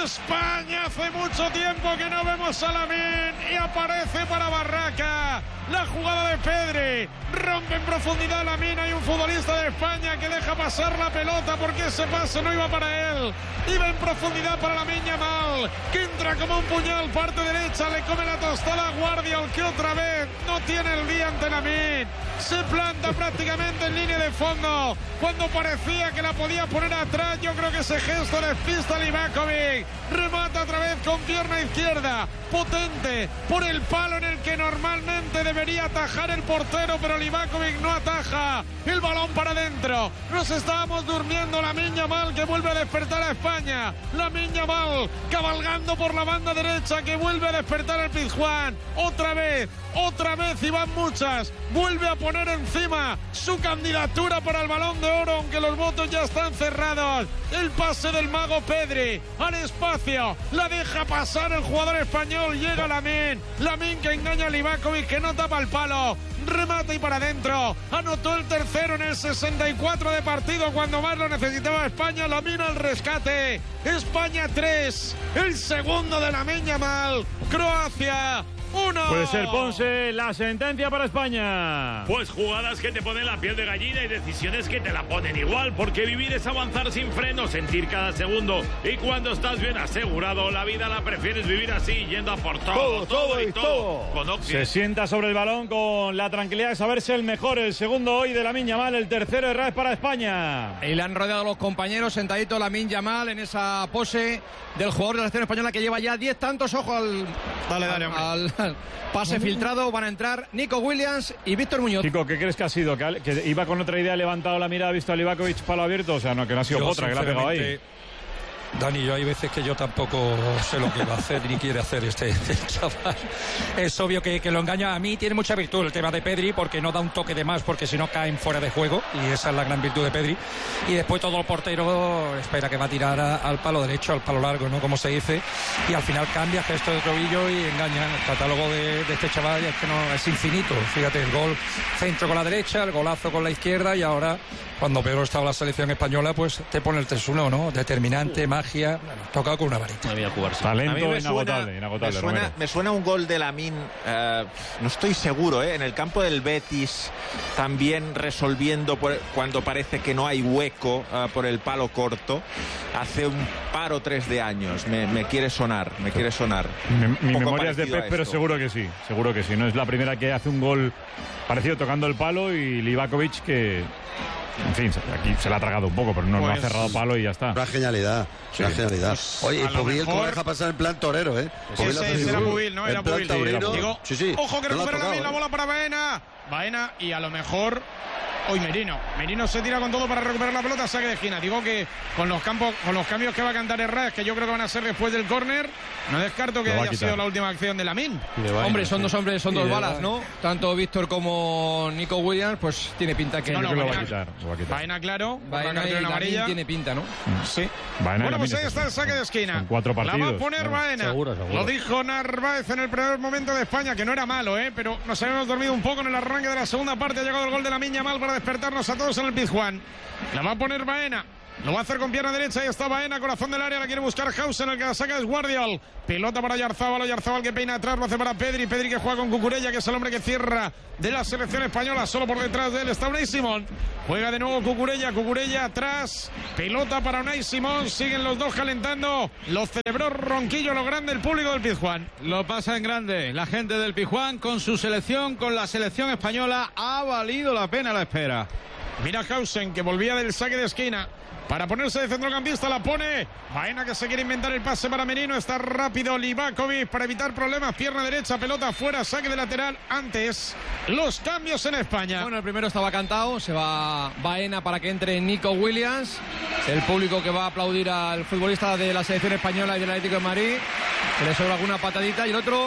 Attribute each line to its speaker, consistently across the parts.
Speaker 1: España, hace mucho tiempo que no vemos a Lamine y aparece para Barraca. La jugada de Pedri, rompe en profundidad Lamine. Hay un futbolista de España que deja pasar la pelota porque ese pase no iba para él. Iba en profundidad para Lamine Yamal, que entra como un puñal, parte derecha, le come la tostada a Guardiol, que otra vez no tiene el día ante Lamine. Se planta prácticamente en línea de fondo cuando parecía que la podía poner atrás. Yo creo que ese gesto despista a Livakovic. Remata otra vez con pierna izquierda, potente, por el palo en el que normalmente debería atajar el portero, pero Livakovic no ataja. El balón para adentro. Nos estábamos durmiendo. Lamine Yamal, que vuelve a despertar a España. Lamine Yamal cabalgando por la banda derecha, que vuelve a despertar el Pizjuán. Otra vez, y van muchas. Vuelve a poner encima su candidatura para el Balón de Oro, aunque los votos ya están cerrados. El pase del mago Pedri al espacio, la deja pasar el jugador español. Llega Lamine que engaña a Livakovic, que no tapa el palo. Remata y para adentro. Anotó el tercero en el 64 de partido, cuando más lo necesitaba España. Lamine al rescate. España 3, el segundo de Lamine Yamal. Croacia 1.
Speaker 2: Puede ser, Ponce, la sentencia para España.
Speaker 3: Pues jugadas que te ponen la piel de gallina y decisiones que te la ponen igual, porque vivir es avanzar sin freno, sentir cada segundo, y cuando estás bien asegurado, la vida la prefieres vivir así, yendo a por todo y todo. Con
Speaker 2: se sienta sobre el balón con la tranquilidad de saberse el mejor. El segundo hoy de Lamine Yamal, el tercero de Raes para España.
Speaker 4: Y le han rodeado los compañeros, sentadito Lamine Yamal en esa pose del jugador de la selección española, que lleva ya 10 tantos. Ojo al pase filtrado. Van a entrar Nico Williams y Víctor Muñoz.
Speaker 2: Chico, ¿qué crees que ha sido? ¿Que iba con otra idea, levantado la mirada, ha visto a Livakovic palo abierto? O sea, no, que no ha sido otra, que la ha pegado ahí.
Speaker 5: Dani, yo hay veces que yo tampoco sé lo que va a hacer ni quiere hacer este chaval. Es obvio que lo engaña. A mí tiene mucha virtud el tema de Pedri, porque no da un toque de más, porque si no caen fuera de juego, y esa es la gran virtud de Pedri. Y después todo el portero espera que va a tirar al palo derecho, al palo largo, ¿no? Como se dice, y al final cambia gesto de tobillo y engaña. El catálogo de este chaval es que no es infinito. Fíjate, el gol centro con la derecha, el golazo con la izquierda, y ahora, cuando peor estaba la selección española, pues te pone el 3-1, ¿no? Determinante, magia, tocado con una varita.
Speaker 2: Talento inagotable.
Speaker 6: Me suena un gol de Lamine, no estoy seguro, en el campo del Betis, también resolviendo cuando parece que no hay hueco por el palo corto, hace un par o 3 de años. Me quiere sonar.
Speaker 2: Mi memoria es de Pep, pero seguro que sí. No es la primera que hace un gol parecido tocando el palo, y Livakovic, que... En fin, aquí se la ha tragado un poco, pero no ha cerrado palo y ya está.
Speaker 7: Una genialidad. Oye, y Pubil, ¿cómo deja pasar en plan torero, eh?
Speaker 1: Ese era Pubil, ¿no? Era Pubil.
Speaker 7: Digo,
Speaker 1: ojo, que recupera también la bola para Baena, y a lo mejor hoy Merino se tira con todo para recuperar la pelota, saque de esquina. Digo que con los cambios que va a cantar Herrera, que yo creo que van a ser después del córner, no descarto que haya sido la última acción de Lamine.
Speaker 4: Hombre, son dos balas, ¿no? Tanto Víctor como Nico Williams, pues tiene pinta que...
Speaker 2: No, lo va a quitar.
Speaker 1: Baena, claro.
Speaker 4: Baena y amarilla tiene pinta, ¿no?
Speaker 1: Sí. Bueno, pues ahí está el saque de esquina.
Speaker 2: En 4 partidos.
Speaker 1: La va a poner Baena.
Speaker 2: Seguro.
Speaker 1: Lo dijo Narváez en el primer momento de España, que no era malo, pero nos habíamos dormido un poco en el arranque de la segunda parte. Ha llegado el gol de Lamine Yamal para despertarnos a todos en el Pizjuán. La va a poner Baena. Lo va a hacer con pierna derecha. Ahí está Baena, corazón del área. La quiere buscar Hausen. El que la saca es Guardiol. Pelota para Oyarzabal que peina atrás. Lo hace para Pedri que juega con Cucurella, que es el hombre que cierra de la selección española. Solo por detrás de él está Unai Simón. Juega de nuevo Cucurella atrás. Pelota para Unai Simón. Siguen los dos calentando. Lo celebró Ronquillo, lo grande, el público del Pizjuán.
Speaker 8: Lo pasa en grande. La gente del Pizjuán con su selección, con la selección española. Ha valido la pena la espera.
Speaker 1: Mira Hausen, que volvía del saque de esquina para ponerse de centrocampista. La pone Baena, que se quiere inventar el pase para Merino. Está rápido Livakovic para evitar problemas. Pierna derecha, pelota afuera, saque de lateral. Antes, los cambios en España.
Speaker 4: Bueno, el primero estaba cantado. Se va Baena para que entre Nico Williams. El público que va a aplaudir al futbolista de la selección española y del Atlético de Madrid. Que le sobra alguna patadita. Y el otro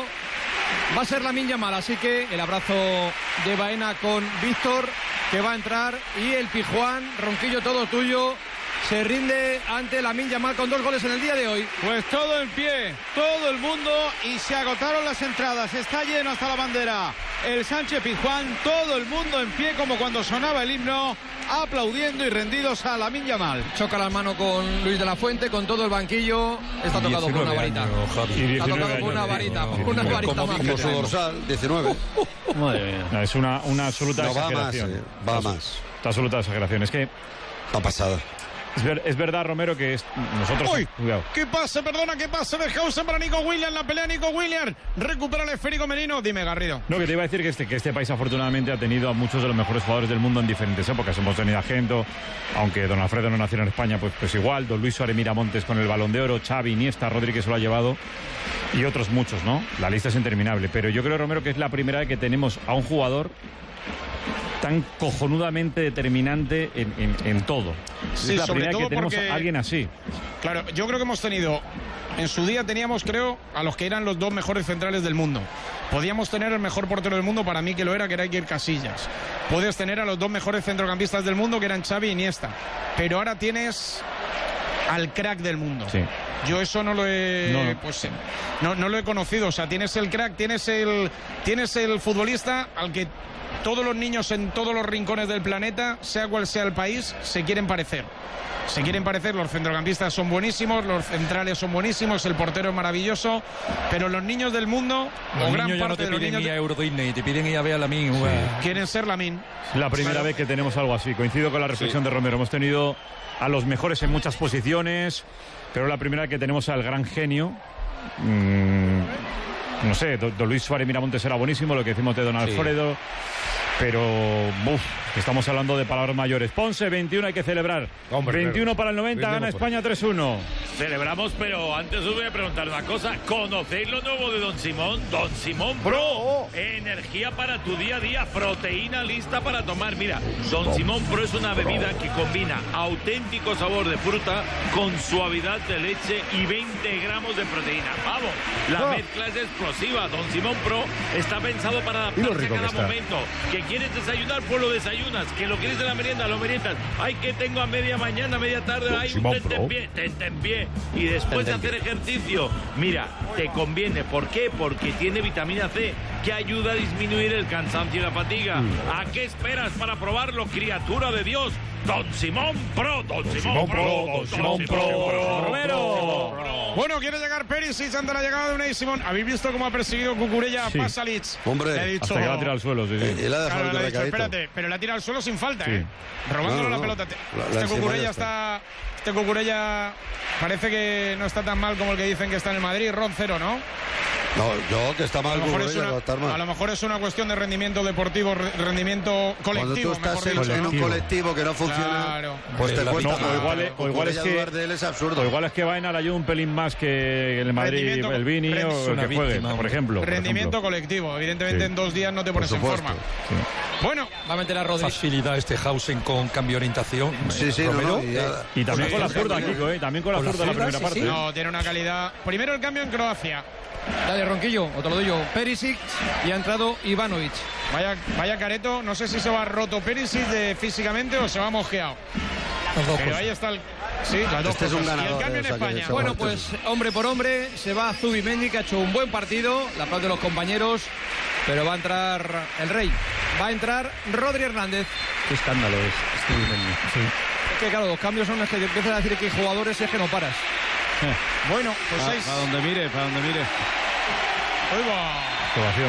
Speaker 4: va a ser Lamine Yamal. Así que el abrazo de Baena con Víctor, que va a entrar. Y el Pizjuán, Ronquillo, todo tuyo. Se rinde ante Lamine Yamal con 2 goles en el día de hoy.
Speaker 8: Pues todo en pie, todo el mundo, y se agotaron las entradas. Está lleno hasta la bandera el Sánchez Pizjuán, todo el mundo en pie como cuando sonaba el himno. aplaudiendo y rendidos a Lamine Yamal.
Speaker 4: Choca la mano con Luis de la Fuente, con todo el banquillo. Está tocado por una varita. Está tocado por una varita. Una varita más.
Speaker 7: Como su dorsal, 19.
Speaker 2: Madre mía. No, es una absoluta exageración.
Speaker 7: Va más.
Speaker 2: Una absoluta exageración. Es que...
Speaker 7: Ha pasado.
Speaker 2: Es verdad, Romero, que nosotros...
Speaker 1: ¡Uy!
Speaker 2: Cuidado.
Speaker 1: ¿Qué pase? Perdona, ¿qué pase de Hausen para Nico Williams? La pelea Nico Williams. Recupera el esférico Merino. Dime, Garrido.
Speaker 2: No, que te iba a decir que este país afortunadamente ha tenido a muchos de los mejores jugadores del mundo en diferentes épocas. Hemos tenido a Gento, aunque Don Alfredo no nació en España, pues igual. Don Luis Suárez Miramontes con el Balón de Oro, Xavi, Iniesta, Rodri, que se lo ha llevado, y otros muchos, ¿no? La lista es interminable. Pero yo creo, Romero, que es la primera vez que tenemos a un jugador tan cojonudamente determinante en todo.
Speaker 1: Sí,
Speaker 2: es la
Speaker 1: sobre
Speaker 2: primera
Speaker 1: todo
Speaker 2: que tenemos
Speaker 1: porque...
Speaker 2: a alguien así.
Speaker 1: Claro, yo creo que hemos tenido... En su día teníamos, creo, a los que eran los dos mejores centrales del mundo. Podíamos tener el mejor portero del mundo, para mí que lo era, que era Iker Casillas. Puedes tener a los dos mejores centrocampistas del mundo, que eran Xavi y Iniesta. Pero ahora tienes al crack del mundo.
Speaker 2: Sí.
Speaker 1: Yo eso no lo he... No lo he conocido. O sea, tienes el crack, tienes el futbolista al que todos los niños en todos los rincones del planeta, sea cual sea el país, se quieren parecer. Se quieren parecer, los centrocampistas son buenísimos, los centrales son buenísimos, el portero es maravilloso, pero los niños del mundo,
Speaker 5: los
Speaker 1: o gran
Speaker 5: niños ya
Speaker 1: parte
Speaker 5: no te
Speaker 1: de los
Speaker 5: piden
Speaker 1: niños
Speaker 5: ir a Euro Disney, te piden ir a ver a Lamine.
Speaker 1: quieren ser Lamine.
Speaker 2: Es la primera vez que tenemos algo así. Coincido con la reflexión de Romero. Hemos tenido a los mejores en muchas posiciones, pero la primera vez que tenemos al gran genio. No sé, don Luis Suárez Miramontes era buenísimo, lo que decimos de Don Alfredo. Pero, estamos hablando de palabras mayores. Ponce, 21 hay que celebrar. Hombre, 21 para el 90, gana España 3-1.
Speaker 3: Celebramos, pero antes os voy a preguntar una cosa. ¿Conocéis lo nuevo de Don Simón? Don Simón Pro. Energía para tu día a día, proteína lista para tomar. Mira, Don Simón Pro es una bebida que combina auténtico sabor de fruta con suavidad de leche y 20 gramos de proteína. Vamos, la mezcla es explosiva. Don Simón Pro está pensado para adaptarse a cada momento. Que quieres desayunar, pues lo desayunas. Que lo quieres de la merienda, lo meriendas. Ay, que tengo a media mañana, media tarde, hay un tentempié. Y después de hacer ejercicio, mira, te conviene. ¿Por qué? Porque tiene vitamina C, que ayuda a disminuir el cansancio y la fatiga. ¿A qué esperas para probarlo, criatura de Dios? Don Simón Pro, Don Simón Pro, Don Simón Pro.
Speaker 1: Romero. Bueno, quiere llegar Perisic ante la llegada de Unai Simón. ¿Habéis visto cómo ha perseguido Cucurella a Pasalic?
Speaker 7: Hombre,
Speaker 1: le ha dicho,
Speaker 2: hasta que la ha tirado al suelo, sí.
Speaker 7: Le ha dejado
Speaker 1: le ha dicho, espérate, pero la ha tirado al suelo sin falta, robándole la pelota. Este Cucurella parece que no está tan mal como el que dicen que está en el Madrid. Ron 0, ¿no?
Speaker 7: No, que está mal.
Speaker 1: A lo mejor es una cuestión de rendimiento deportivo, rendimiento colectivo.
Speaker 7: Cuando tú estás en un colectivo que no funciona, pues te cuesta.
Speaker 2: O igual es que
Speaker 7: es absurdo.
Speaker 2: O igual es que Baena le ayuda un pelín más que el Madrid, el Vini o el que juegue, por ejemplo.
Speaker 1: Rendimiento colectivo. Evidentemente en 2 días no te pones en forma.
Speaker 2: Sí.
Speaker 1: Bueno,
Speaker 4: va a meter a Rodri.
Speaker 5: Facilidad Hausen con cambio de orientación.
Speaker 7: Sí,
Speaker 2: y también con la zurda, Kiko, también con la zurda la primera parte.
Speaker 1: No, tiene una calidad. Primero el cambio en Croacia.
Speaker 4: Dale, Ronquillo, otro lo doy yo. Perisic y ha entrado Ivanovic.
Speaker 1: Vaya careto, no sé si se va roto Perisic físicamente o se va mosqueado. Pero ahí está el... Sí, las dos
Speaker 7: este
Speaker 1: cosas.
Speaker 7: Es un ganador,
Speaker 1: y el cambio en España.
Speaker 4: Bueno, pues hombre por hombre se va Zubimendi, que ha hecho un buen partido. La aplaude de los compañeros. Pero va a entrar el Rey. Va a entrar Rodri Hernández.
Speaker 2: Qué escándalo es Zubimendi. Sí.
Speaker 4: Es que claro, los cambios son los que empiezan a decir que hay jugadores es que no paras.
Speaker 1: Bueno, pues 6.
Speaker 8: Para donde mire.
Speaker 2: Ovación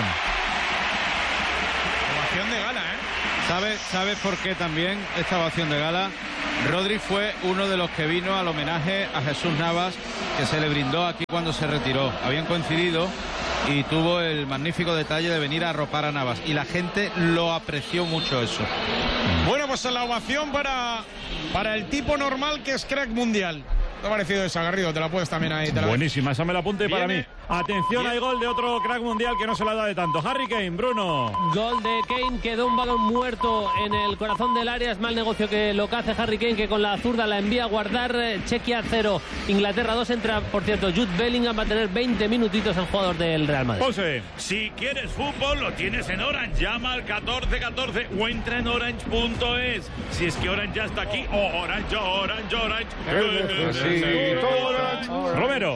Speaker 1: de gala,
Speaker 8: ¿Sabes por qué también esta ovación de gala? Rodri fue uno de los que vino al homenaje a Jesús Navas, que se le brindó aquí cuando se retiró. Habían coincidido y tuvo el magnífico detalle de venir a arropar a Navas. Y la gente lo apreció mucho eso.
Speaker 1: Bueno, pues la ovación para el tipo normal que es crack mundial. ¿Te ha parecido esa, Garrido? Te la puedes también ahí.
Speaker 2: Buenísima, esa me la apunte para mí. Atención, hay gol de otro crack mundial que no se la da de tanto. Harry Kane, Bruno.
Speaker 9: Gol de Kane, quedó un balón muerto en el corazón del área. Es mal negocio que lo que hace Harry Kane, que con la zurda la envía a guardar. Chequia 0, Inglaterra 2. Entra, por cierto, Jude Bellingham. Va a tener 20 minutitos el jugador del Real Madrid.
Speaker 2: Ponce.
Speaker 3: Si quieres fútbol, lo tienes en Orange. Llama al 1414 o entra en orange.es. Si es que Orange ya está aquí. Orange.
Speaker 2: Romero.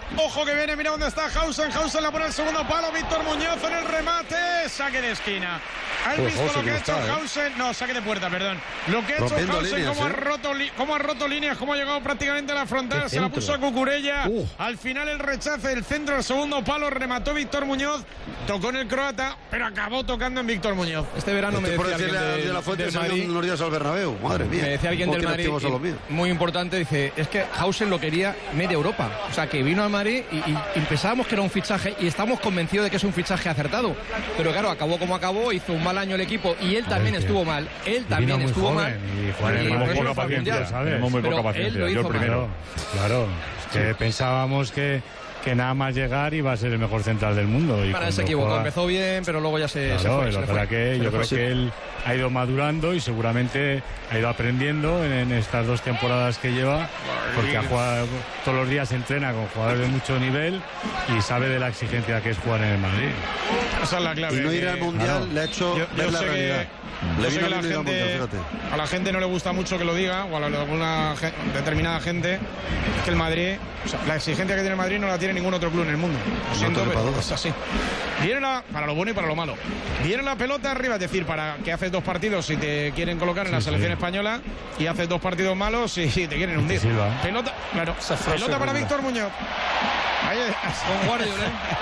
Speaker 1: Ojo que viene, mira dónde está Hausen. Hausen la pone el segundo palo. Víctor Muñoz en el remate. Saque de esquina. ¿Has visto lo que ha hecho Hausen? No, saque de puerta, perdón. Lo que ha hecho Hausen, cómo ha roto líneas, cómo ha llegado prácticamente a la frontal. Se la puso a Cucurella. Al final el rechace, el centro, el segundo palo. Remató Víctor Muñoz. Tocó en el croata, pero acabó tocando en Víctor Muñoz.
Speaker 4: Este verano me decía alguien de la Fuente
Speaker 7: unos días al Bernabéu. Madre mía.
Speaker 4: Me decía alguien del Madrid, muy importante, dice, es que Hausen lo quería media Europa. O sea, que vino al Madrid y pensábamos que era un fichaje y estamos convencidos de que es un fichaje acertado. Pero claro, acabó como acabó, hizo un mal año el equipo y él también estuvo mal. Él también estuvo mal.
Speaker 2: Tenemos poca paciencia, ¿sabes? Tenemos muy poca paciencia. Yo el primero.
Speaker 10: Claro, que pensábamos que nada más llegar iba a ser el mejor central del mundo. Y
Speaker 4: se equivocó, empezó bien, pero luego ya se fue.
Speaker 10: Yo creo que él ha ido madurando y seguramente ha ido aprendiendo en estas 2 temporadas que lleva, porque ha jugado todos los días, entrena con jugadores de mucho nivel y sabe de la exigencia que es jugar en el Madrid.
Speaker 1: Esa es la clave.
Speaker 7: Y no ir al Mundial le ha hecho ver la realidad.
Speaker 1: Yo sé que a la gente no le gusta mucho que lo diga, o a alguna determinada gente, es que el Madrid, o sea, la exigencia que tiene el Madrid no la tiene ningún otro club en el mundo. Lo siento, pero es así. Viene para lo bueno y para lo malo. Viene la pelota arriba, es decir, para que haces 2 partidos si te quieren colocar en la selección española y haces 2 partidos malos si te quieren hundir. Pelota, claro. Pelota para Víctor Muñoz. Ahí con Guardiola,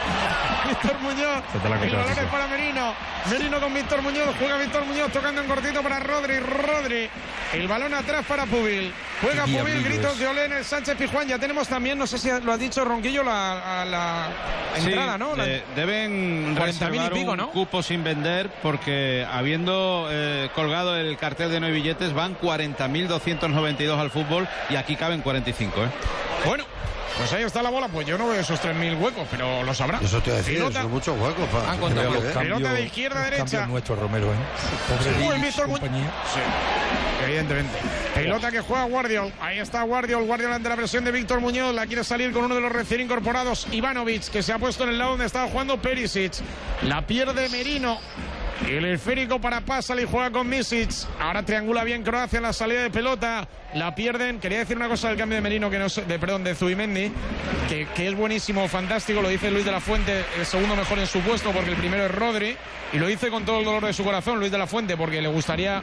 Speaker 1: Víctor Muñoz. El balón es para Merino. Merino con Víctor Muñoz. Juega Víctor Muñoz tocando en cortito para Rodri. El balón atrás para Pubil. Juega Pubil, gritos de Olé en el Sánchez Pizjuán. Ya tenemos también, no sé si lo ha dicho Ronquillo, la entrada, ¿no?
Speaker 8: Deben reservar un cupo sin vender porque habiendo colgado el cartel de no hay billetes van 40.292 al fútbol y aquí caben 45.
Speaker 1: Bueno. Pues ahí está la bola, pues yo no veo esos 3.000 huecos, pero lo sabrá.
Speaker 7: Eso te voy a decir, son muchos huecos.
Speaker 1: Pelota de izquierda a derecha.
Speaker 5: Nuestro Romero,
Speaker 1: Pobre Víctor Muñoz. Sí, evidentemente. Pelota que juega Guardiol. Ahí está Guardiol ante la presión de Víctor Muñoz. La quiere salir con uno de los recién incorporados, Ivanovic, que se ha puesto en el lado donde estaba jugando Perisic. La pierde Merino. El esférico para Pasalic, juega con Misic. Ahora triangula bien Croacia en la salida de pelota. La pierden. Quería decir una cosa del cambio de Merino, de Zubimendi, que es buenísimo, fantástico. Lo dice Luis de la Fuente, el segundo mejor en su puesto, porque el primero es Rodri. Y lo dice con todo el dolor de su corazón, Luis de la Fuente, porque no le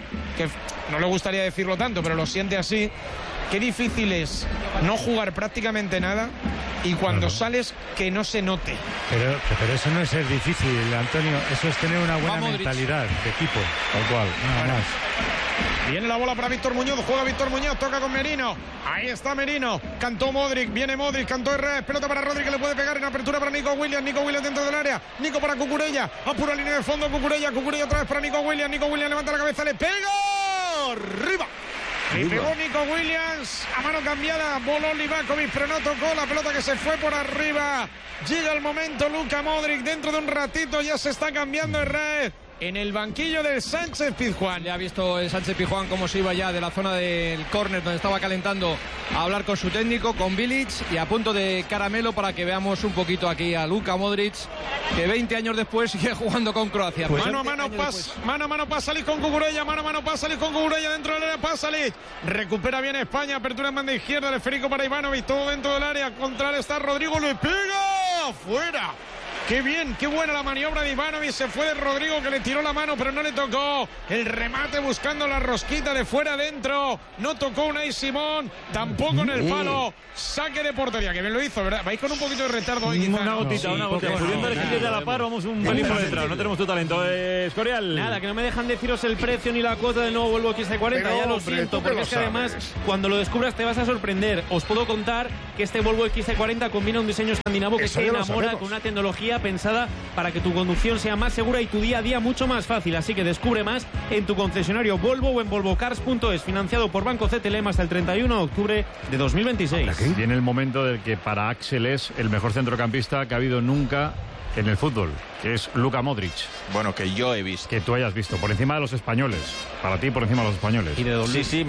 Speaker 1: gustaría decirlo tanto, pero lo siente así. Qué difícil es no jugar prácticamente nada y cuando sales que no se note.
Speaker 10: Pero eso no es ser difícil, Antonio. Eso es tener una buena mentalidad de equipo. Tal cual, nada más.
Speaker 1: Viene la bola para Víctor Muñoz, juega Víctor Muñoz, toca con Merino. Ahí está Merino, cantó Modric, viene Modric, cantó Herrera, pelota para Rodri que le puede pegar en apertura para Nico Williams dentro del área. Nico para Cucurella, apura línea de fondo Cucurella otra vez para Nico Williams levanta la cabeza, le pega arriba. Le pegó Nico Williams a mano cambiada, voló Livakovic, pero no tocó la pelota que se fue por arriba. Llega el momento, Luka Modric, dentro de un ratito ya se está cambiando el red. En el banquillo del Sánchez Pizjuán.
Speaker 4: Ya ha visto el Sánchez Pizjuán cómo se iba ya de la zona del córner donde estaba calentando a hablar con su técnico, con Bilic, y a punto de caramelo para que veamos un poquito aquí a Luka Modric, que 20 años después sigue jugando con Croacia.
Speaker 1: Pues mano a mano Pasalic con Cucurella, Pasalic con Cucurella dentro del área, Pasalic. Recupera bien España, apertura en banda izquierda, el esférico para Ivanovic, todo dentro del área, contra él está Rodrigo, le pega fuera. Qué bien, qué buena la maniobra de Ivanovic. Se fue de Rodrigo que le tiró la mano pero no le tocó. El remate buscando la rosquita de fuera adentro. No tocó Unai Simón, tampoco en el palo. Saque de portería, que bien lo hizo, ¿verdad? Vais con un poquito de retardo hoy.
Speaker 2: Una gotita. Pudiendo elegir de la par, vamos un pelín por detrás. No tenemos tu talento. Escorial.
Speaker 9: Nada, que no me dejan deciros el precio ni la cuota del nuevo Volvo XC40. Ya lo siento, porque es que además, cuando lo descubras te vas a sorprender. Os puedo contar que este Volvo XC40 combina un diseño escandinavo que se enamora con una tecnología pensada para que tu conducción sea más segura y tu día a día mucho más fácil. Así que descubre más en tu concesionario Volvo o en volvocars.es, financiado por Banco CTLM hasta el 31 de octubre de 2026.
Speaker 2: Viene el momento del que para Axel es el mejor centrocampista que ha habido nunca en el fútbol, que es Luka Modric.
Speaker 6: Bueno, que yo he visto.
Speaker 2: Que tú hayas visto, por encima de los españoles. Para ti, por encima de los españoles.
Speaker 6: Sí,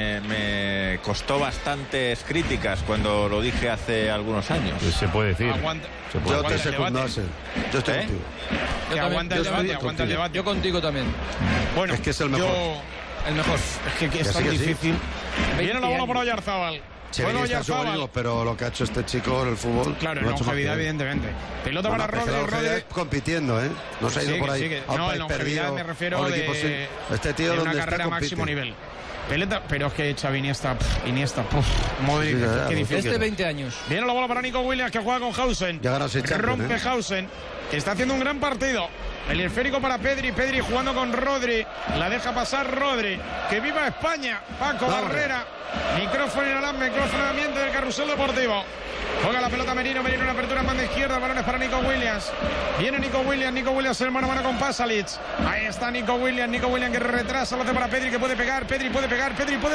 Speaker 6: me costó bastantes críticas cuando lo dije hace algunos años.
Speaker 2: Pues se puede decir.
Speaker 7: Yo te secundo, Axel. Yo estoy contigo.
Speaker 1: Que aguanta el debate.
Speaker 4: Yo contigo también.
Speaker 7: Bueno, es que es el mejor.
Speaker 1: El mejor. Es que es tan difícil. Viene la bola por Oyarzábal.
Speaker 7: Sevilla está seguro, pero lo que ha hecho este chico en el fútbol...
Speaker 1: Claro, en longevidad, evidentemente. Pelota para Rodri.
Speaker 7: Compitiendo, ¿eh? No se ha ido por ahí.
Speaker 1: No, en longevidad me refiero de...
Speaker 7: Este tío
Speaker 1: de una carrera a máximo nivel. Pelota, pero es que Xavi Iniesta, Modric, qué difícil.
Speaker 4: Este 20 años.
Speaker 1: Viene la bola para Nico Williams, que juega con Hausen. Rompe Hausen, que está haciendo un gran partido. El esférico para Pedri jugando con Rodri. La deja pasar Rodri. ¡Que viva España! Paco Barrera. Micrófono en el ambiente del carrusel deportivo. Juega la pelota Merino en apertura en banda izquierda. Balones para Nico Williams. Viene Nico Williams el mano a mano con Pasalic. Ahí está Nico Williams que retrasa, lo hace para Pedri, que puede pegar. Pedri puede pegar.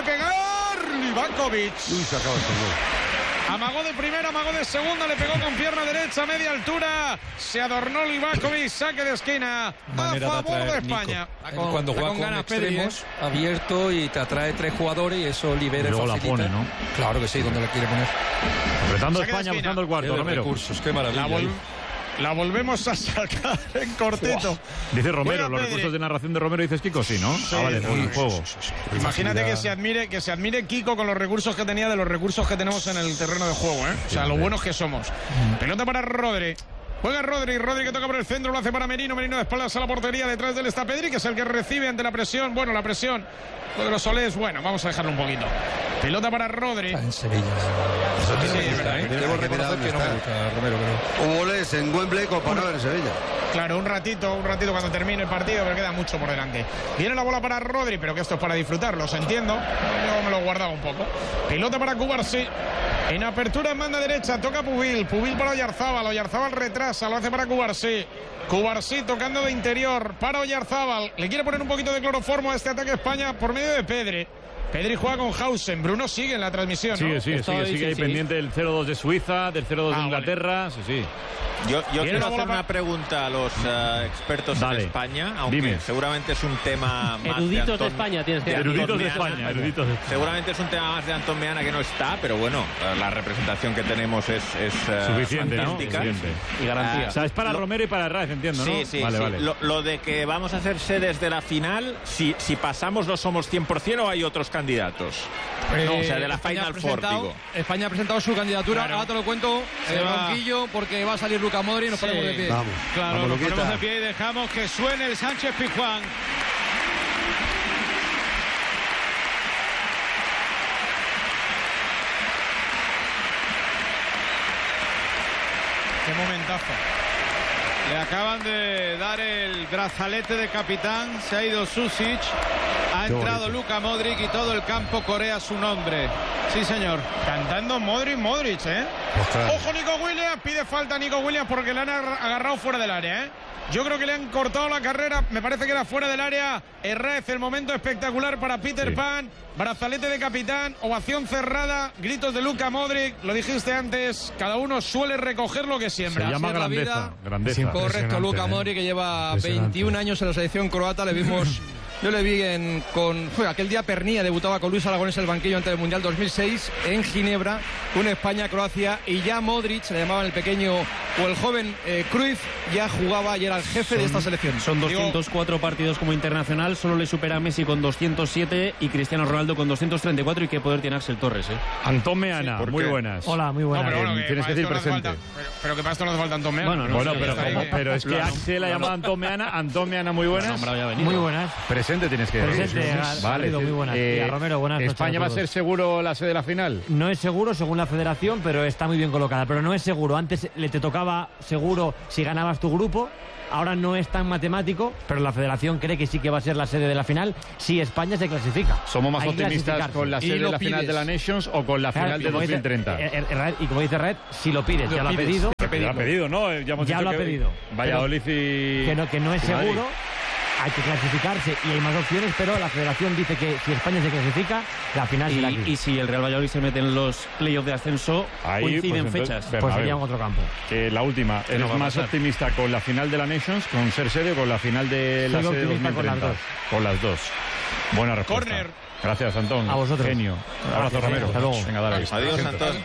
Speaker 1: Livakovic.
Speaker 7: Se acaba este gol.
Speaker 1: Amagó de primera, amagó de segunda, le pegó con pierna derecha a media altura. Se adornó Livakovic, saque de esquina a favor de España.
Speaker 5: Cuando juega con extremos, abierto y te atrae 3 jugadores y eso libera y facilita.
Speaker 2: La pone, ¿no?
Speaker 5: Claro que sí, donde la quiere poner.
Speaker 2: Apretando España, buscando el cuarto, Romero.
Speaker 5: Recursos, qué maravilla.
Speaker 1: La volvemos a sacar en cortito.
Speaker 2: Dice Romero, los recursos de narración de Romero, dices Kiko, sí, ¿no?
Speaker 1: Sí,
Speaker 2: vale, juego.
Speaker 1: Imagínate que se admire Kiko con los recursos que tenía de los recursos que tenemos en el terreno de juego, ¿eh? O sea, lo buenos que somos. Pelota para Rodri. Juega Rodri que toca por el centro, lo hace para Merino de espaldas a la portería, detrás de él está Pedri, que es el que recibe ante la presión. Bueno, la presión de los Solés, bueno, vamos a dejarlo un poquito. Pelota para Rodri.
Speaker 5: En Sevilla. Debo reconocer que no me gusta, Romero.
Speaker 7: Hubo goles en Wembley comparado en Sevilla.
Speaker 1: Claro, un ratito cuando termine el partido, pero queda mucho por delante. Viene la bola para Rodri, pero que esto es para disfrutarlo, os entiendo. Yo me lo guardaba un poco. Pelota para Cubarsí. En apertura en banda derecha, toca Pubil para Oyarzábal retrasa, lo hace para Cubarsí tocando de interior para Oyarzábal, le quiere poner un poquito de cloroformo a este ataque a España por medio de Pedri juega con Hausen. Bruno sigue en la transmisión, ¿no?
Speaker 2: Sigue ahí pendiente del 0-2 de Suiza, del 0-2 de Inglaterra, sí.
Speaker 6: Yo quiero hacer una pregunta a los expertos en España, aunque seguramente es un tema más
Speaker 9: eruditos de España, tienes que decir.
Speaker 2: Eruditos de España.
Speaker 6: Seguramente es un tema más de Antón Meana, que no está, pero bueno, la representación que tenemos es
Speaker 2: suficiente,
Speaker 6: fantástica.
Speaker 2: ¿no?
Speaker 6: Y garantía.
Speaker 2: O sea, es para Romero y para Herrez, entiendo, ¿no?
Speaker 6: Sí.
Speaker 2: Vale.
Speaker 6: Lo de que vamos a hacer sedes de la final, si pasamos no somos 100% o hay otros candidatos. No, o sea, de la Final Four, digo.
Speaker 4: España ha presentado su candidatura, ahora te lo cuento, Ronquillo, porque va a salir Luka Modric y nos ponemos de pie.
Speaker 7: Vamos,
Speaker 8: claro, nos ponemos de pie y dejamos que suene el Sánchez Pizjuán. Qué momentazo. Le acaban de dar el brazalete de capitán, se ha ido Susic, ha entrado Luka Modric y todo el campo corea su nombre. Sí, señor.
Speaker 1: Cantando Modric, ¿eh?
Speaker 7: Ostras.
Speaker 1: Ojo, Nico Williams, pide falta Nico Williams porque le han agarrado fuera del área, ¿eh? Yo creo que le han cortado la carrera, me parece que era fuera del área. Herrez, el momento espectacular para Peter Pan, brazalete de capitán, ovación cerrada, gritos de Luka Modric, lo dijiste antes, cada uno suele recoger lo que siembra.
Speaker 2: Se llama grandeza.
Speaker 4: Correcto, Luka Modric, que lleva 21 años en la selección croata, le vimos... Yo le vi aquel día Pernía debutaba con Luis Aragonés en el banquillo antes del Mundial 2006 en Ginebra, con España-Croacia, y ya Modric, le llamaban el pequeño o el joven Cruyff, ya jugaba y era el jefe de esta selección.
Speaker 9: Son 204 partidos como internacional, solo le supera a Messi con 207 y Cristiano Ronaldo con 234. Y qué poder tiene Axel Torres, ¿eh?
Speaker 2: Antón Meana, muy buenas.
Speaker 9: Hola, muy buenas.
Speaker 2: Tienes que decir presente.
Speaker 1: Pero que para esto no hace falta Antón Meana.
Speaker 2: Pero es que Axel ha llamado a Antón Meana, muy buenas.
Speaker 9: Muy buenas.
Speaker 2: Presente tienes que decir.
Speaker 9: Vale, muy buenas. Y a Romero, buenas noches.
Speaker 2: ¿España va a ser seguro la sede de la final?
Speaker 11: No es seguro según la federación, pero está muy bien colocada. Pero no es seguro. Antes te tocaba seguro si ganabas tu grupo. Ahora no es tan matemático, pero la federación cree que sí que va a ser la sede de la final si España se clasifica.
Speaker 2: ¿Somos más optimistas con la sede de la final de la Nations o con la final de 2030?
Speaker 11: Y como dice Red, si lo pides, ya lo ha pedido.
Speaker 2: Ya lo ha pedido, ¿no?
Speaker 11: Ya lo ha pedido.
Speaker 2: Valladolid y...
Speaker 11: Que no es seguro. Hay que clasificarse y hay más opciones, pero la federación dice que si España se clasifica, la final será aquí.
Speaker 9: Y si el Real Valladolid se mete en los playoffs de ascenso, coinciden fechas.
Speaker 11: Pues sería en otro campo.
Speaker 2: La última, ¿eres más optimista con la final de la Nations, con ser sede, o con la final de la sede de 2030? Con las dos. Buena respuesta.
Speaker 1: Corner.
Speaker 2: Gracias, Antón.
Speaker 11: A vosotros.
Speaker 2: Genio. Un abrazo, Romero.
Speaker 11: Hasta luego.
Speaker 2: Venga, dale.
Speaker 6: Adiós, Antón.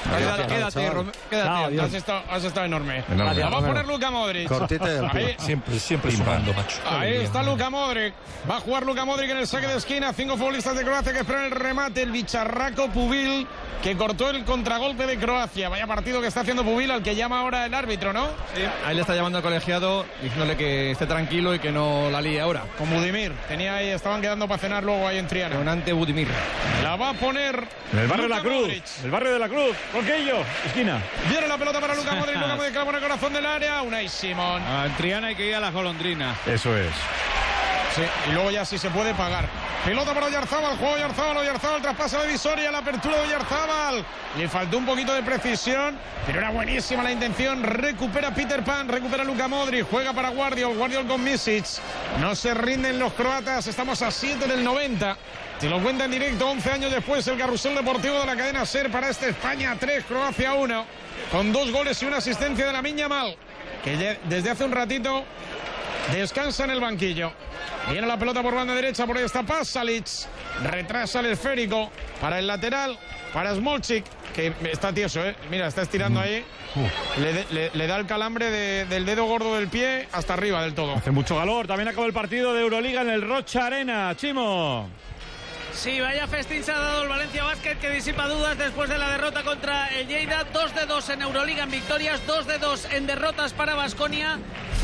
Speaker 4: Quédate. Has estado enorme. La va a poner Luka Modric.
Speaker 5: Siempre sumando, macho.
Speaker 4: Ahí está Luka Modric. Va a jugar Luka Modric en el saque de esquina. 5 futbolistas de Croacia que esperan el remate. El bicharraco Pubil, que cortó el contragolpe de Croacia. Vaya partido que está haciendo Pubil, al que llama ahora el árbitro, ¿no?
Speaker 12: Sí. Ahí le está llamando al colegiado, diciéndole que esté tranquilo y que no la líe ahora.
Speaker 4: Con Budimir. Estaban quedando para cenar luego ahí en Triana.
Speaker 12: Con ante Budimir.
Speaker 4: La va a poner
Speaker 2: en el barrio de la Cruz.
Speaker 4: Modric.
Speaker 2: El barrio de la Cruz. Roquello, esquina.
Speaker 4: Viene la pelota para Luka Modric. Luka Modric clava en el corazón del área. Unai Simón.
Speaker 8: En Triana hay que ir a las golondrinas.
Speaker 2: Eso es.
Speaker 4: Sí, y luego ya sí se puede pagar. Pelota para Oyarzábal, juego Oyarzábal, traspaso de Visoria, la apertura de Oyarzábal. Le faltó un poquito de precisión, pero era buenísima la intención. Recupera Peter Pan, recupera Luka Modric, juega para Guardiol con Misic. No se rinden los croatas, estamos a 7 del 90. Te lo cuenta en directo 11 años después el carrusel deportivo de la cadena SER para España 3, Croacia 1. Con 2 goles y una asistencia de Lamine Yamal, que desde hace un ratito descansa en el banquillo. Viene la pelota por banda derecha, por ahí está Pasalic. Retrasa el esférico para el lateral, para Smolcic, que está tieso, mira, está estirando ahí. Le da el calambre del dedo gordo del pie hasta arriba del todo.
Speaker 2: Hace mucho calor. También acabó el partido de Euroliga en el Rocha Arena. Chimo.
Speaker 13: Sí, vaya festín se ha dado el Valencia Basket, que disipa dudas después de la derrota contra el Lleida. 2-2 en Euroliga en victorias, 2-2 en derrotas para Baskonia.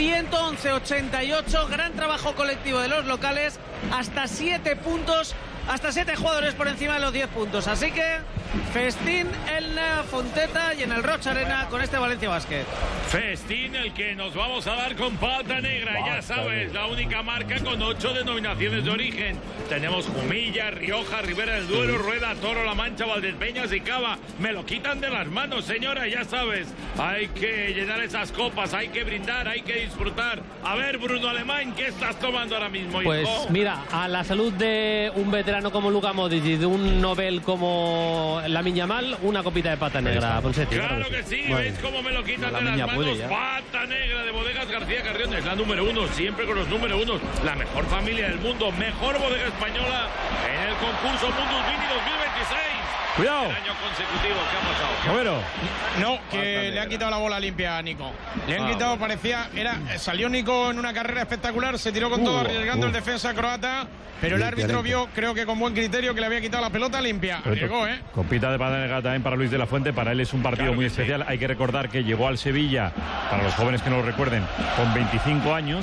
Speaker 13: 111-88, gran trabajo colectivo de los locales, hasta 7 puntos, hasta 7 jugadores por encima de los 10 puntos. Así que festín en la Fonteta y en el Rocha Arena con este Valencia Basket.
Speaker 3: Festín el que nos vamos a dar con Pata Negra, ya sabes, la única marca con 8 denominaciones de origen. Tenemos Jumilla, Rioja, Ribera del Duero, Rueda, Toro, La Mancha, Valdepeñas y Cava. Me lo quitan de las manos, señora, ya sabes. Hay que llenar esas copas, hay que brindar, hay que disfrutar. A ver, Bruno Alemán, ¿qué estás tomando ahora mismo, hijo?
Speaker 9: Pues mira, a la salud de un veterano como Luka Modric y de un Nobel como Lamine Yamal, una copita de Pata Negra, Ponsetti.
Speaker 3: Claro que sí, ¿veis cómo me lo quitan de las manos? Pata Negra de Bodegas García Carrión, es la número 1, siempre con los número 1. La mejor familia del mundo, mejor bodega española en el concurso Mundus Vini 2026.
Speaker 2: Cuidado.
Speaker 3: El año consecutivo, ¿qué ha pasado?
Speaker 2: Romero.
Speaker 4: No, que le han quitado la bola limpia a Nico. Le han quitado, salió Nico en una carrera espectacular, se tiró con todo arriesgando el defensa croata, pero el árbitro vio, creo que con buen criterio, que le había quitado la pelota limpia. Llegó,
Speaker 2: Copita de Pata Negra también para Luis de la Fuente. Para él es un partido muy especial. Hay que recordar que llegó al Sevilla, para los jóvenes que no lo recuerden, con 25 años.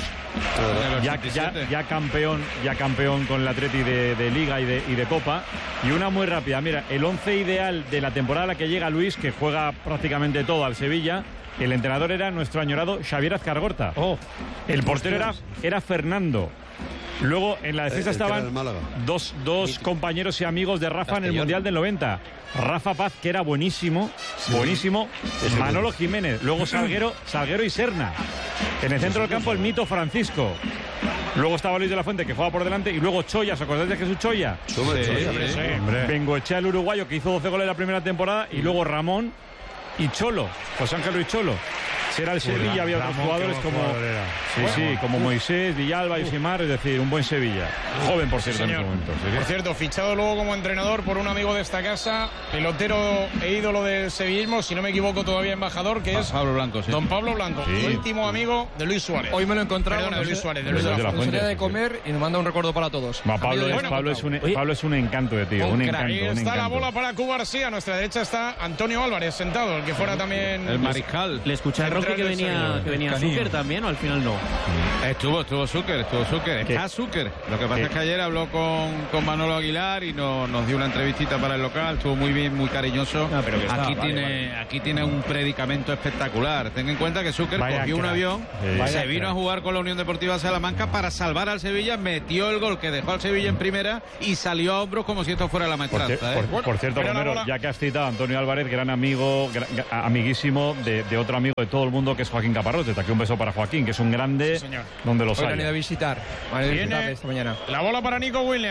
Speaker 2: Ya campeón con el Atleti de Liga y de Copa. Y una muy rápida, mira, el 11 ideal de la temporada a la que llega Luis, que juega prácticamente todo al Sevilla. El entrenador era nuestro añorado Xavier Azcargorta. El portero era Fernando. Luego en la defensa estaban dos compañeros y amigos de Rafa en el Mundial del 90. Rafa Paz, que era buenísimo. Manolo Jiménez. Luego Salguero y Serna. En el centro del campo el mito Francisco. Luego estaba Luis de la Fuente, que jugaba por delante. Y luego Choya, ¿os acordáis de Jesús Choya?
Speaker 7: Sí.
Speaker 2: Bengoechea, el uruguayo, que hizo 12 goles la primera temporada. Y luego Ramón y Cholo, José Ángel Luis Cholo. Si era el Sevilla, había otros jugadores como Moisés, Villalba y Yosimar, es decir, un buen Sevilla. Joven, por cierto, en ese momento.
Speaker 4: Por cierto, fichado luego como entrenador por un amigo de esta casa, pelotero e ídolo del sevillismo, si no me equivoco, todavía embajador, que es
Speaker 8: Pablo Blanco,
Speaker 4: don Pablo Blanco, íntimo amigo de Luis Suárez.
Speaker 12: Hoy me lo he encontrado
Speaker 4: de Luis Suárez,
Speaker 12: de comer y nos manda un recuerdo para todos.
Speaker 2: Pablo es un encanto de tío, un encanto.
Speaker 4: Ahí está la bola para Cuba García, a nuestra derecha está Antonio Álvarez sentado, el que fuera también
Speaker 8: el mariscal.
Speaker 9: Le escuché a Roque que venía Zucker también, o al final no.
Speaker 8: Estuvo Zucker. Está Zucker. Lo que pasa es que ayer habló con Manolo Aguilar y nos dio una entrevistita para el local. Estuvo muy bien, muy cariñoso. Aquí tiene un predicamento espectacular. Ten en cuenta que Zucker cogió un avión, se vino a jugar con la Unión Deportiva Salamanca para salvar al Sevilla, metió el gol que dejó al Sevilla en primera y salió a hombros como si esto fuera la maestranza.
Speaker 2: Por cierto, Romero, ya que has citado a Antonio Álvarez, gran amigo, amiguísimo de otro amigo de todo el mundo, que es Joaquín Caparrós. Desde aquí un beso para Joaquín, que es un grande donde los hay.
Speaker 12: Hoy han ido a visitar.
Speaker 4: Viene
Speaker 12: esta mañana.
Speaker 4: La bola para Nico Williams.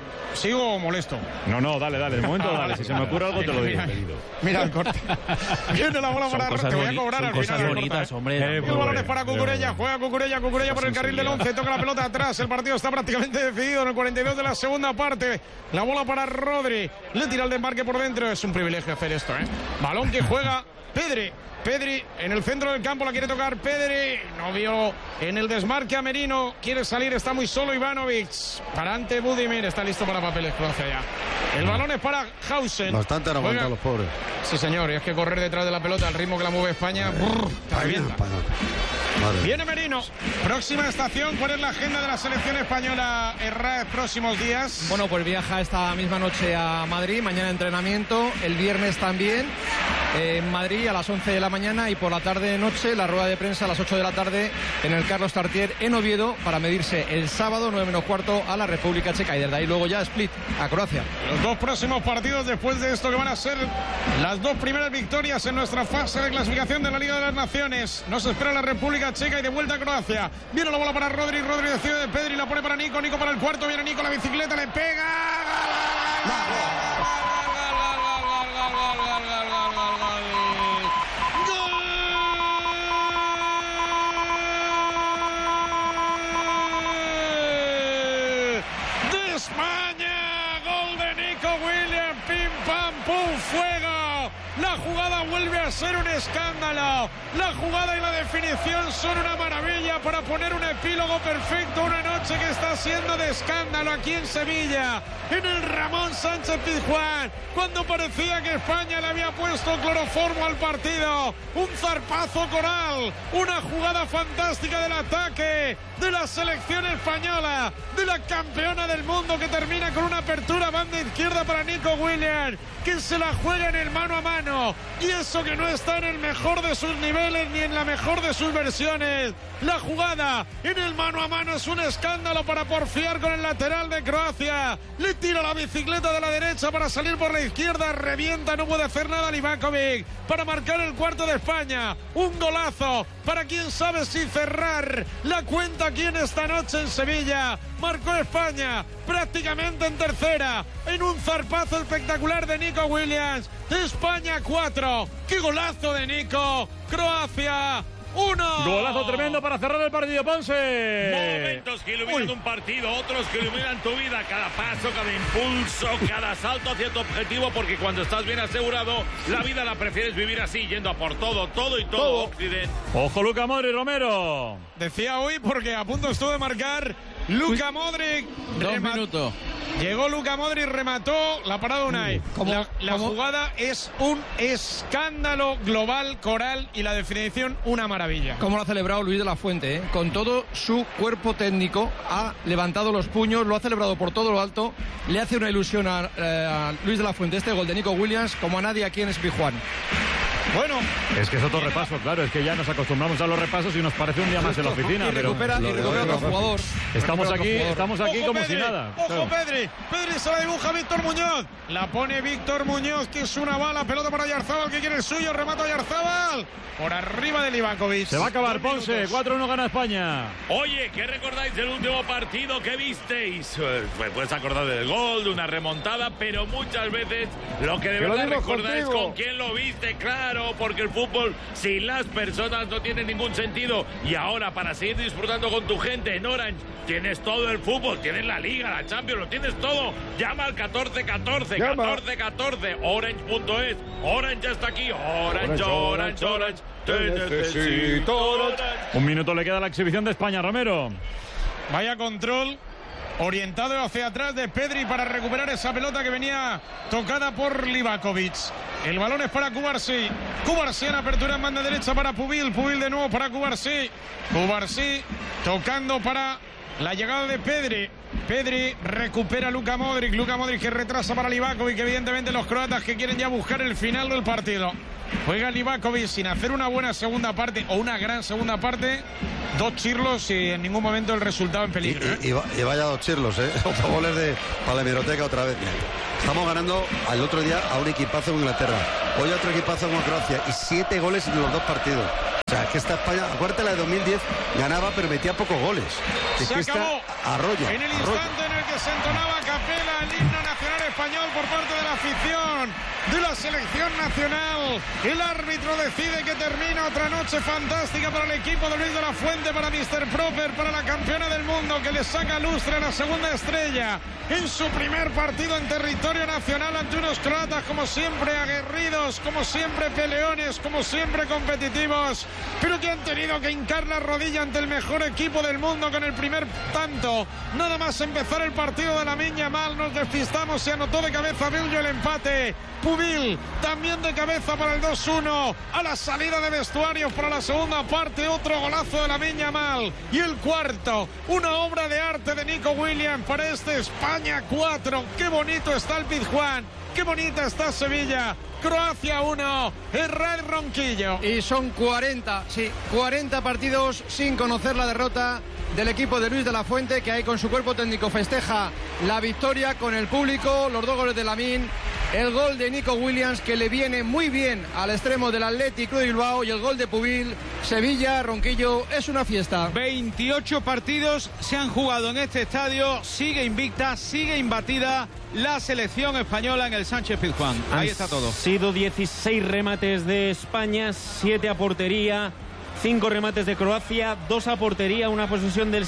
Speaker 1: ¿Sigo molesto?
Speaker 2: No, dale, de momento dale. Si se me ocurre algo te lo digo.
Speaker 1: Mira el corte. Viene la bola para te voy a cobrar al final.
Speaker 11: Bonitas, hombre.
Speaker 1: El balón es para Cucurella, juega Cucurella por el carril del 11, toca la pelota atrás, el partido está prácticamente decidido en el 42 de la segunda parte. La bola para Rodri, le tira el desmarque por dentro, es un privilegio hacer esto, Balón que juega Pedri en el centro del campo, la quiere tocar Pedri, no vio en el desmarque a Merino, quiere salir, está muy solo Ivanovic, para ante Budimir, está listo para papeles Croacia ya. El balón es para Hausen.
Speaker 7: Bastante han aguantado los pobres.
Speaker 1: Sí señor, y es que correr detrás de la pelota al ritmo que la mueve España, te revienta. Viene Merino, próxima estación, ¿cuál es la agenda de la selección española Herrera próximos días?
Speaker 4: Bueno, pues viaja esta misma noche a Madrid, mañana entrenamiento, el viernes también en Madrid a las 11 de la mañana y por la tarde-noche la rueda de prensa a las 8 de la tarde en el Carlos Tartier en Oviedo para medirse el sábado 9 menos cuarto a la República Checa y desde ahí luego ya Split a Croacia.
Speaker 1: Los dos próximos partidos después de esto que van a ser las dos primeras victorias en nuestra fase de clasificación de la Liga de las Naciones. Nos espera la República Checa y de vuelta a Croacia. Viene la bola para Rodri decide de Pedri, la pone para Nico para el cuarto, viene Nico, la bicicleta, le pega. La jugada vuelve a ser un escándalo. La jugada y la definición son una maravilla para poner un epílogo perfecto a una noche que está siendo de escándalo aquí en Sevilla, en el Ramón Sánchez Pizjuán, cuando parecía que España le había puesto cloroformo al partido. Un zarpazo coral, una jugada fantástica del ataque de la selección española, de la campeona del mundo, que termina con una apertura banda izquierda para Nico Williams, que se la juega en el mano a mano, y eso que no está en el mejor de sus niveles ni en la mejor de sus versiones. La jugada en el mano a mano es un escándalo para porfiar con el lateral de Croacia. Le tira la bicicleta de la derecha para salir por la izquierda, revienta, no puede hacer nada Livakovic para marcar el cuarto de España. Un golazo para quién sabe si cerrar la cuenta aquí en esta noche en Sevilla. Marcó España prácticamente en tercera, en un zarpazo espectacular de Nico Williams. España 4. ¡Qué golazo de Nico! Croacia 1.
Speaker 2: Golazo tremendo para cerrar el partido, Ponce.
Speaker 3: Momentos que iluminan un partido, otros que iluminan tu vida. Cada paso, cada impulso, cada salto hacia tu objetivo, porque cuando estás bien asegurado, la vida la prefieres vivir así, yendo a por todo y todo. Occidente.
Speaker 2: Ojo, Luka Modric, Romero.
Speaker 1: Decía hoy porque a punto estuvo de marcar Luka Modric.
Speaker 8: 2 minutos.
Speaker 1: Llegó Luka Modric, remató la parada Unai. La jugada es un escándalo global, coral, y la definición una maravilla.
Speaker 4: Como lo ha celebrado Luis de la Fuente, con todo su cuerpo técnico, ha levantado los puños, lo ha celebrado por todo lo alto, le hace una ilusión a Luis de la Fuente este gol de Nico Williams como a nadie aquí en Pizjuán.
Speaker 1: Bueno,
Speaker 2: es que es otro repaso, claro, es que ya nos acostumbramos a los repasos y nos parece un día más en la oficina.
Speaker 4: Y recupera otro jugador.
Speaker 2: Estamos aquí
Speaker 1: ojo,
Speaker 2: como
Speaker 1: Pedri,
Speaker 2: si nada.
Speaker 1: Ojo, Pedri se la dibuja Víctor Muñoz. La pone Víctor Muñoz, que es una bala. Pelota para Yarzábal, que quiere el suyo. Remata Yarzábal por arriba de Livakovic.
Speaker 2: Se va a acabar Ponce. 4-1 gana España.
Speaker 3: Oye, ¿qué recordáis del último partido que visteis? Pues puedes acordar del gol, de una remontada, pero muchas veces lo que de verdad recordar es con quién lo viste, claro, porque el fútbol sin las personas no tiene ningún sentido. Y ahora, para seguir disfrutando con tu gente en Orange, tienes todo el fútbol, tienes la Liga, la Champions, lo tienes todo. Llama al 1414, 1414, Orange.es. Orange ya está aquí. Orange. Te necesito.
Speaker 2: Un minuto le queda a la exhibición de España, Romero.
Speaker 1: Vaya control orientado hacia atrás de Pedri para recuperar esa pelota que venía tocada por Livakovic. El balón es para Cubarsí. Cubarsí en apertura en banda derecha para Pubil. Pubil de nuevo para Cubarsí. Cubarsí tocando para la llegada de Pedri. Pedri recupera a Luka Modric. Luka Modric que retrasa para Livakovic. Evidentemente los croatas que quieren ya buscar el final del partido. Juega Livakovic sin hacer una buena segunda parte o una gran segunda parte. 2 chirlos y en ningún momento el resultado en peligro.
Speaker 7: Y vaya 2 chirlos, Otro goles para la hemeroteca otra vez. Estamos ganando al otro día a un equipazo en Inglaterra. Hoy a otro equipazo en Croacia. Y 7 goles en los 2 partidos. sea, es que esta España, acuérdate, la de 2010 ganaba pero metía pocos goles. Es
Speaker 1: se
Speaker 7: que
Speaker 1: acabó.
Speaker 7: Arrolla.
Speaker 1: En el instante en el que se entonaba a capela el himno nacional español por parte de la afición de la selección nacional, el árbitro decide que termina otra noche fantástica para el equipo de Luis de la Fuente, para Mr. Proper, para la campeona del mundo, que le saca lustre a la segunda estrella en su primer partido en territorio nacional ante unos croatas como siempre aguerridos, como siempre peleones, como siempre competitivos, pero que han tenido que hincar la rodilla ante el mejor equipo del mundo con el primer tanto. Nada más empezar el partido de Lamine Yamal, nos despistamos, se anotó de cabeza Billo el empate. Pubil también de cabeza para el 2-1. A la salida de vestuarios para la segunda parte, otro golazo de Lamine Yamal. Y el cuarto, una obra de arte de Nico Williams para este España 4. Qué bonito está el Pizjuán, qué bonita está Sevilla. Croacia 1, Herrera Ronquillo.
Speaker 4: Y son 40 partidos sin conocer la derrota del equipo de Luis de la Fuente, que ahí con su cuerpo técnico festeja la victoria con el público, los 2 goles de Lamine, el gol de Nico Williams, que le viene muy bien al extremo del Athletic Club de Bilbao, y el gol de Pubil. Sevilla, Ronquillo, es una fiesta.
Speaker 8: 28 partidos se han jugado en este estadio, sigue invicta, sigue imbatida la selección española en el Sánchez Pizjuán. Ahí está todo.
Speaker 14: Han sido 16 remates de España, 7 a portería, 5 remates de Croacia, 2 a portería, una posesión del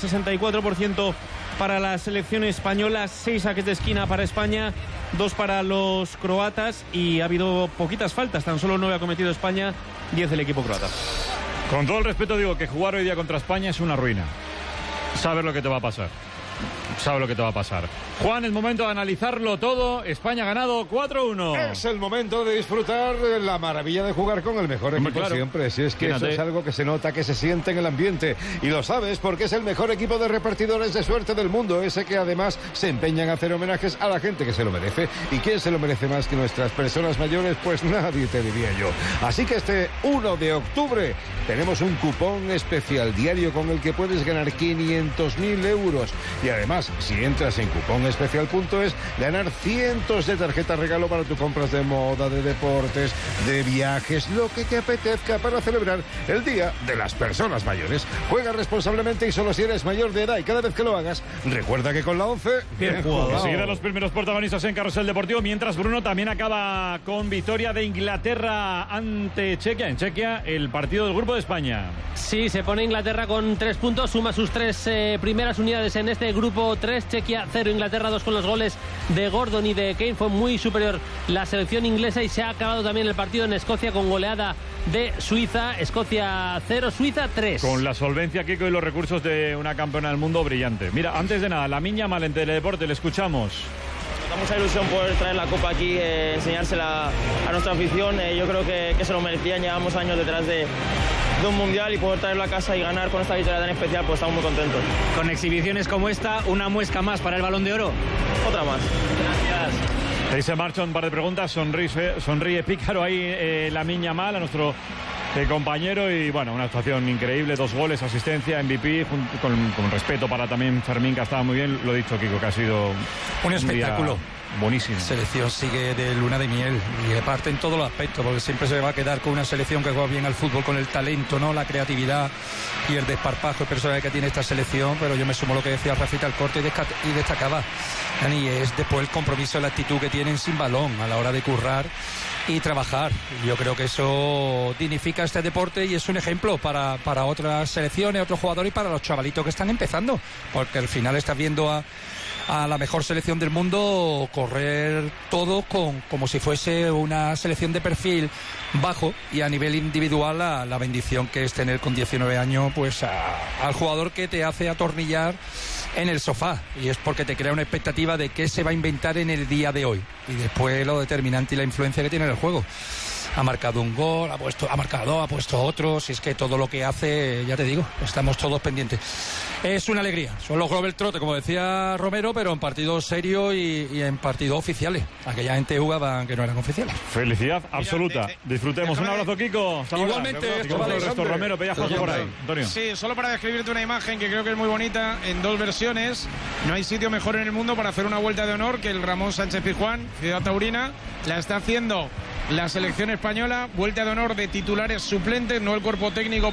Speaker 14: 64% para la selección española, 6 saques de esquina para España, 2 para los croatas, y ha habido poquitas faltas, tan solo 9 ha cometido España, 10 el equipo croata.
Speaker 2: Con todo el respeto digo que jugar hoy día contra España es una ruina. Sabes lo que te va a pasar. Sabe lo que te va a pasar. Juan, es momento de analizarlo todo. España ha ganado 4-1.
Speaker 15: Es el momento de disfrutar de la maravilla de jugar con el mejor equipo, claro, siempre. Si es que eso es algo que se nota, que se siente en el ambiente. Y lo sabes porque es el mejor equipo de repartidores de suerte del mundo. Ese que además se empeña en hacer homenajes a la gente que se lo merece. ¿Y quién se lo merece más que nuestras personas mayores? Pues nadie, te diría yo. Así que este 1 de octubre tenemos un cupón especial diario con el que puedes ganar 500.000 euros. Y además, si entras en cuponespecial.es, ganar cientos de tarjetas regalo para tus compras de moda, de deportes, de viajes, lo que te apetezca para celebrar el Día de las Personas Mayores. Juega responsablemente y solo si eres mayor de edad, y cada vez que lo hagas, recuerda que con la 11...
Speaker 2: Bien jugado. Enseguida los primeros protagonistas en Carrusel Deportivo, mientras Bruno también acaba con victoria de Inglaterra ante Chequia. En Chequia, el partido del Grupo de España.
Speaker 9: Sí, se pone Inglaterra con 3 puntos, suma sus 3 primeras unidades en este grupo 3, Chequia 0, Inglaterra 2 con los goles de Gordon y de Kane. Fue muy superior la selección inglesa y se ha acabado también el partido en Escocia con goleada de Suiza. Escocia 0, Suiza 3.
Speaker 2: Con la solvencia, Kiko, y los recursos de una campeona del mundo brillante. Mira, antes de nada, Lamine Yamal en Teledeporte, le escuchamos.
Speaker 16: Nos da mucha ilusión poder traer la copa aquí, enseñársela a nuestra afición. Yo creo que se lo merecían, llevamos años detrás de un mundial, y poder traerlo a casa y ganar con esta victoria tan especial, pues estamos muy contentos.
Speaker 14: Con exhibiciones como esta, una muesca más para el Balón de Oro.
Speaker 16: Otra más.
Speaker 14: Gracias.
Speaker 2: Ahí se marcha un par de preguntas, sonríe pícaro ahí Lamine Yamal, a nuestro compañero, y bueno, una actuación increíble, 2 goles, asistencia, MVP, con respeto para también Fermín, que estaba muy bien, lo he dicho, Kiko, que ha sido
Speaker 5: un espectáculo.
Speaker 2: Buenísimo.
Speaker 5: La selección sigue de luna de miel, y aparte en todos los aspectos, porque siempre se va a quedar con una selección que juega bien al fútbol, con el talento, ¿no?, la creatividad y el desparpajo personal que tiene esta selección. Pero yo me sumo a lo que decía Rafita Alcorte y destacaba Dani, es después el compromiso, la actitud que tienen sin balón a la hora de currar y trabajar. Yo creo que eso dignifica este deporte y es un ejemplo para otras selecciones, otros jugadores, y para los chavalitos que están empezando, porque al final estás viendo a la mejor selección del mundo correr todo como si fuese una selección de perfil bajo, y a nivel individual la bendición que es tener con 19 años pues al jugador que te hace atornillar en el sofá, y es porque te crea una expectativa de qué se va a inventar en el día de hoy, y después lo determinante y la influencia que tiene en el juego. Ha marcado un gol, ha marcado, ha puesto otro. Si es que todo lo que hace, ya te digo, estamos todos pendientes. Es una alegría. Son los Globetrotters, como decía Romero, pero en partidos serios y en partidos oficiales. Aquella gente jugaba que no eran oficiales.
Speaker 2: Felicidad absoluta. Disfrutemos. Un abrazo, Kiko.
Speaker 8: Igualmente.
Speaker 2: Esto Romero, Pellajo por ahí. Antonio.
Speaker 1: Sí, solo para describirte una imagen que creo que es muy bonita, en 2 versiones. No hay sitio mejor en el mundo para hacer una vuelta de honor que el Ramón Sánchez Pizjuán, Ciudad Taurina. La está haciendo la selección española, vuelta de honor de titulares suplentes, no el cuerpo técnico